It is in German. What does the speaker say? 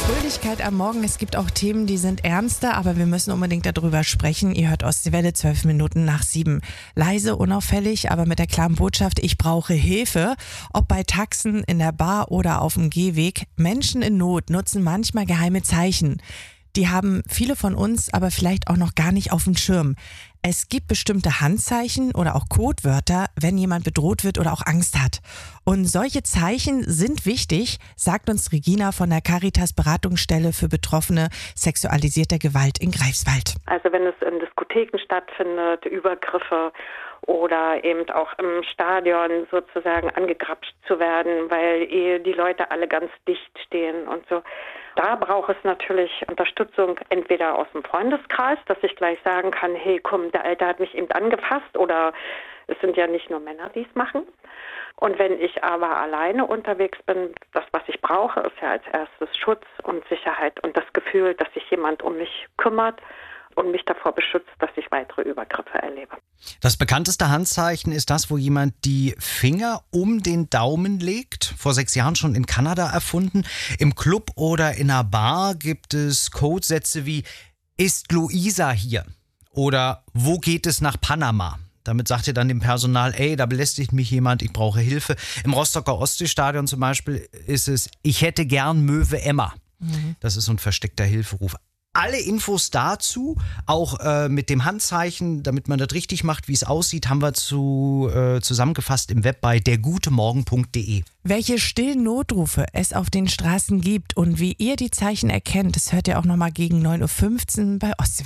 Fröhlichkeit am Morgen. Es gibt auch Themen, die sind ernster, aber wir müssen unbedingt darüber sprechen. Ihr hört Ostseewelle 12 Minuten nach 7. Leise, unauffällig, aber mit der klaren Botschaft, ich brauche Hilfe. Ob bei Taxen, in der Bar oder auf dem Gehweg. Menschen in Not nutzen manchmal geheime Zeichen. Die haben viele von uns aber vielleicht auch noch gar nicht auf dem Schirm. Es gibt bestimmte Handzeichen oder auch Codewörter, wenn jemand bedroht wird oder auch Angst hat. Und solche Zeichen sind wichtig, sagt uns Regina von der Caritas Beratungsstelle für Betroffene sexualisierter Gewalt in Greifswald. Also wenn es in Diskotheken stattfindet, Übergriffe oder eben auch im Stadion sozusagen angegrapscht zu werden, weil die Leute alle ganz dicht stehen und so. Da braucht es natürlich Unterstützung entweder aus dem Freundeskreis, dass ich gleich sagen kann, hey komm, der Alte hat mich eben angefasst, oder es sind ja nicht nur Männer, die es machen. Und wenn ich aber alleine unterwegs bin, das, was ich brauche, ist ja als erstes Schutz und Sicherheit und das Gefühl, dass sich jemand um mich kümmert und mich davor beschützt, dass ich weitere Übergriffe erlebe. Das bekannteste Handzeichen ist das, wo jemand die Finger um den Daumen legt. Vor 6 Jahren schon in Kanada erfunden. Im Club oder in einer Bar gibt es Codesätze wie "Ist Luisa hier?" oder "Wo geht es nach Panama?" Damit sagt ihr dann dem Personal, ey, da belästigt mich jemand, ich brauche Hilfe. Im Rostocker Ostseestadion zum Beispiel ist es "Ich hätte gern Möwe Emma." Das ist so ein versteckter Hilferuf. Alle Infos dazu, auch mit dem Handzeichen, damit man das richtig macht, wie es aussieht, haben wir zusammengefasst im Web bei dergutemorgen.de. Welche stillen Notrufe es auf den Straßen gibt und wie ihr die Zeichen erkennt, das hört ihr auch nochmal gegen 9.15 Uhr bei Ostseewelle.